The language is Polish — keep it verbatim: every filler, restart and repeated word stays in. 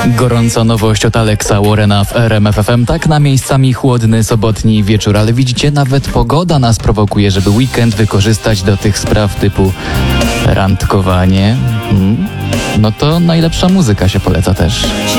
Gorąca nowość od Alexa Warrena w R M F F M. Tak na miejscami chłodny sobotni wieczór, ale widzicie, nawet pogoda nas prowokuje, żeby weekend wykorzystać do tych spraw typu randkowanie. Hmm? No to najlepsza muzyka się poleca też.